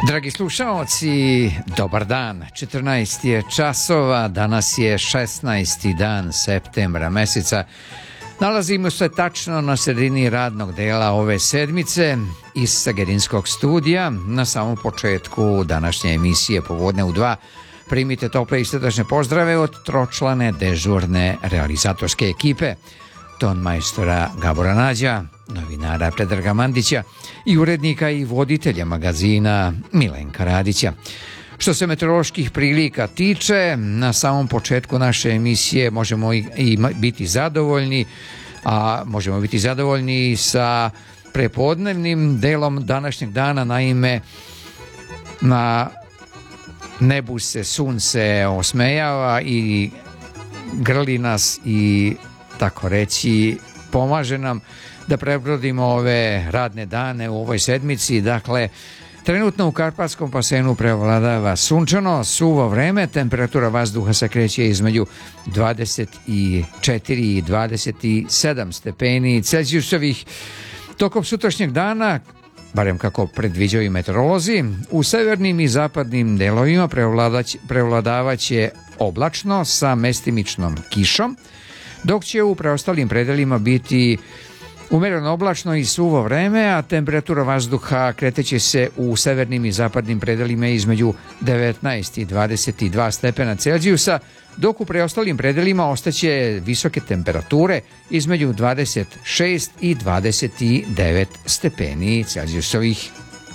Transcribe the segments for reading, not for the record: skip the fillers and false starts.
Dragi slušaoci, dobar dan. 14 je časova, danas je 16. dan septembra meseca. Nalazimo se tačno na sredini radnog dela ove sedmice iz Segedinskog studija. Na samom početku današnje emisije Popodne u 2 primite tople i srdačne pozdrave od tročlane dežurne realizatorske ekipe, ton majstora Gabora Nađa, novinara Predraga Mandića i urednika i voditelja magazina Milenka Radića. Što se meteoroloških prilika tiče, na samom početku naše emisije možemo i biti zadovoljni, a možemo biti zadovoljni sa prepodnevnim delom današnjeg dana. Naime, na nebu se sunce osmejava i grli nas i, tako reći, pomaže nam da prebrodimo ove radne dane u ovoj sedmici. Dakle, trenutno u Karpatskom basenu prevladava sunčano, suvo vreme, temperatura vazduha se kreće između 24 i 27 stepeni Celzijusovih. Tokom sutrašnjeg dana, barem kako predviđaju meteorolozi, u severnim i zapadnim delovima prevladavaće oblačno sa mestimičnom kišom, dok će u preostalim predelima biti umereno oblačno i suvo vreme, a temperatura vazduha kreteće se u severnim i zapadnim predelima između 19 i 22 stepena Celzijusa, dok u preostalim predelima ostaće visoke temperature između 26 i 29 stepeni Celzijusovih.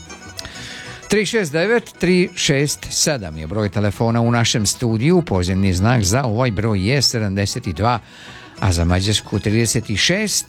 369-367 je broj telefona u našem studiju, pozivni znak za ovaj broj je 72, a za Mađarsku 36